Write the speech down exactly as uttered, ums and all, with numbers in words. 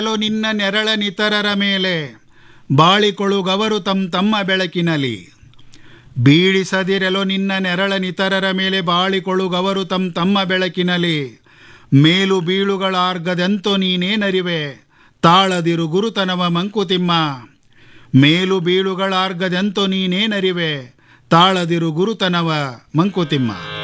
ನಿನ್ನ ನೆರಳ ನಿತರರ ಮೇಲೆ ಬಾಳಿಕೊಳ್ಳುಗವರು ತಮ್ಮ ತಮ್ಮ ಬೆಳಕಿನಲ್ಲಿ. ಬೀಳಿಸದಿರಲು ನಿನ್ನ ನೆರಳ ನಿತರರ ಮೇಲೆ ಬಾಳಿಕೊಳ್ಳುಗವರು ತಮ್ಮ ತಮ್ಮ ಬೆಳಕಿನಲ್ಲಿ. ಮೇಲು ಬೀಳುಗಳಾರ್ಗದೆಂತೋ ನೀನೇನರಿವೆ ತಾಳದಿರು ಗುರುತನವ ಮಂಕುತಿಮ್ಮ. ಮೇಲು ಬೀಳುಗಳಾರ್ಗದೆಂತೋ ನೀನೇನರಿವೆ ತಾಳದಿರು ಗುರುತನವ ಮಂಕುತಿಮ್ಮ.